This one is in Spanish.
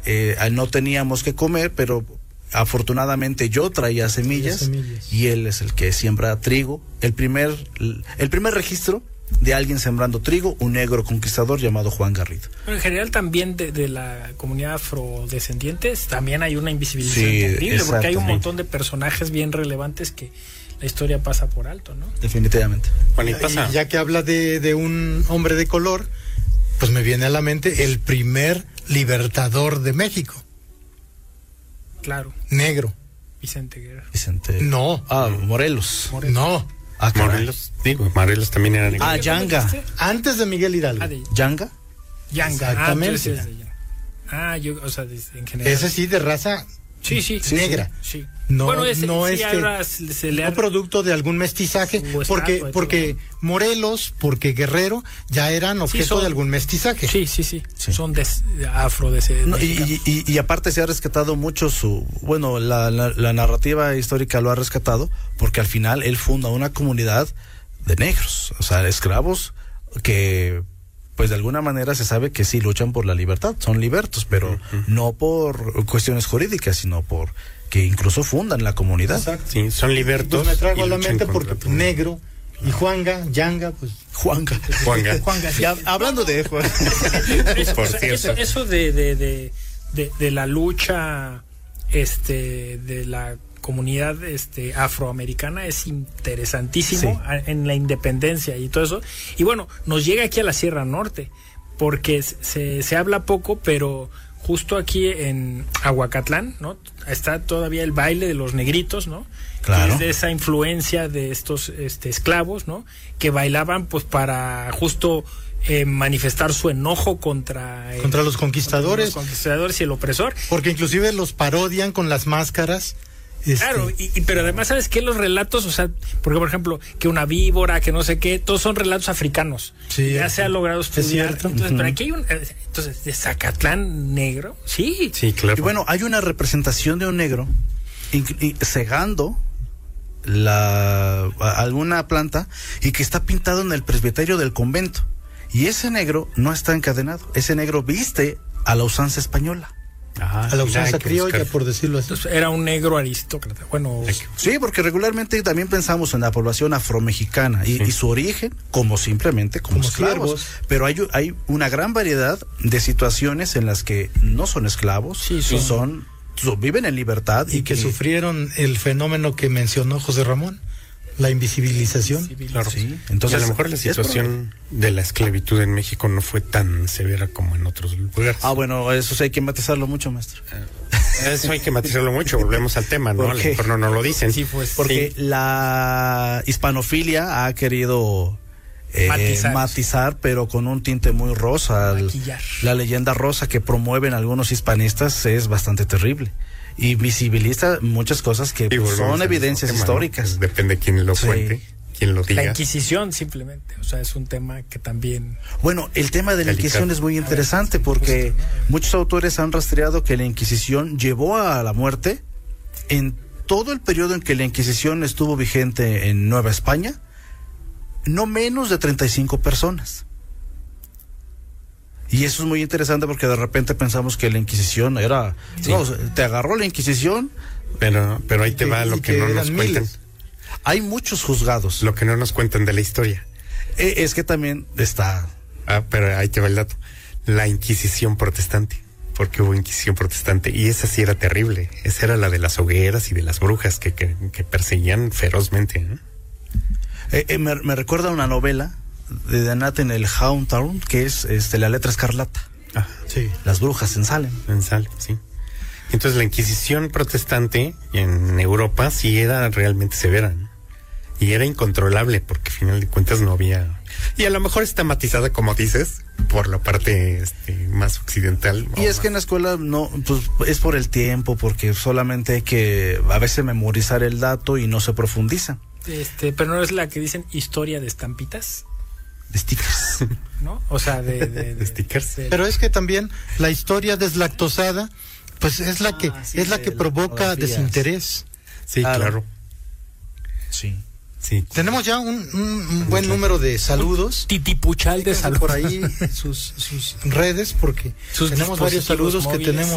no teníamos que comer, pero afortunadamente yo traía semillas y él es el que siembra trigo. El primer registro de alguien sembrando trigo, un negro conquistador llamado Juan Garrido. Pero en general también de la comunidad afrodescendientes también hay una invisibilización terrible, porque hay un montón de personajes bien relevantes que la historia pasa por alto, ¿no? Definitivamente. Y ya que habla de un hombre de color, pues me viene a la mente el primer libertador de México. Claro. Negro. Vicente Guerrero. No. Morelos. No. Morelos también era negro. Yanga. Antes de Miguel Hidalgo. Yanga. Exactamente. En general. Ese sí, de raza negra. Sí. No, bueno, no producto de algún mestizaje, porque Morelos, porque Guerrero ya eran objeto de algún mestizaje. Sí. Son afrodescendientes. Y aparte se ha rescatado mucho la narrativa histórica lo ha rescatado, porque al final él funda una comunidad de negros, o sea, esclavos que pues de alguna manera se sabe que sí luchan por la libertad, son libertos, pero no por cuestiones jurídicas, sino por que incluso fundan la comunidad. Exacto. Sí, son libertos. Pues me traigo a la mente porque negro y Yanga, pues. Juanga. Ya, hablando de Juanga. Eso de la lucha de la comunidad afroamericana es interesantísimo en la independencia y todo eso. Y bueno, nos llega aquí a la Sierra Norte, porque se habla poco, pero justo aquí en Aguacatlán, ¿no? Está todavía el baile de los negritos, ¿no? Claro. Que es de esa influencia de estos esclavos, ¿no? Que bailaban pues para justo manifestar su enojo contra los conquistadores y el opresor. Porque inclusive los parodian con las máscaras. Claro, pero además, ¿sabes qué? Los relatos, o sea, porque por ejemplo, que una víbora, que no sé qué, todos son relatos africanos. Sí, ya se ha logrado estudiar. Es cierto. Entonces, pero aquí hay entonces, de Zacatlán negro, sí, claro. Y bueno, hay una representación de un negro cegando alguna planta y que está pintado en el presbiterio del convento. Y ese negro no está encadenado, ese negro viste a la usanza española. A la usanza criolla, por decirlo así. Entonces, era un negro aristócrata. Bueno, sí, porque regularmente también pensamos en la población afromexicana y su origen como esclavos. Pero hay una gran variedad de situaciones en las que no son esclavos, viven en libertad y que sufrieron el fenómeno que mencionó José Ramón, la invisibilización. Claro. Sí. Entonces, a lo mejor la situación de la esclavitud en México no fue tan severa como en otros lugares. Bueno, eso sí hay que matizarlo mucho, maestro. Eso hay que matizarlo mucho, volvemos al tema, ¿no? A lo mejor no lo dicen. Sí, pues, porque la hispanofilia ha querido matizar, pero con un tinte muy rosa. La leyenda rosa que promueven algunos hispanistas es bastante terrible. Y visibiliza muchas cosas que son evidencias históricas. ¿No? Depende de quién lo cuente, quién lo diga. La Inquisición, simplemente. O sea, es un tema que también... Bueno, el tema de la Inquisición es muy interesante porque muchos autores han rastreado que la Inquisición llevó a la muerte en todo el periodo en que la Inquisición estuvo vigente en Nueva España, no menos de 35 personas. Y eso es muy interesante porque de repente pensamos que la Inquisición era... Sí. No, te agarró la Inquisición... Pero ahí te va lo que no nos cuentan. Hay muchos juzgados. Lo que no nos cuentan de la historia. Es que también está... pero ahí te va el dato. La Inquisición protestante. Porque hubo Inquisición protestante. Y esa sí era terrible. Esa era la de las hogueras y de las brujas que perseguían ferozmente, ¿no? Me recuerda una novela de Nathaniel el Hawthorne, que es La letra escarlata. Sí. Las brujas en Salem. Sí. Entonces la Inquisición protestante en Europa sí era realmente severa, ¿no? Y era incontrolable porque al final de cuentas no había... Y a lo mejor está matizada, como dices, por la parte más occidental. Y es que en la escuela no, pues es por el tiempo, porque solamente hay que a veces memorizar el dato y no se profundiza. Pero no es la que dicen historia de estampitas. De stickers. ¿No? O sea, de stickers. Pero es que también la historia deslactosada, pues es la que provoca desinterés. Sí, claro. Sí. Tenemos ya un buen número de saludos. Titipuchal de saludos. Por ahí sus redes, porque tenemos varios saludos que tenemos.